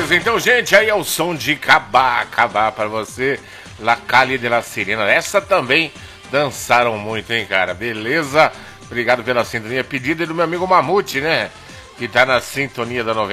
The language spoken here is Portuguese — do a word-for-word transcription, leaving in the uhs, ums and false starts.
Beleza, então, gente, aí é o som de Cabá, Cabá pra você, La Calle de la Sirena. Essa também dançaram muito, hein, cara? Beleza? Obrigado pela sintonia. Pedida do meu amigo Mamute, né? Que tá na sintonia da noventa.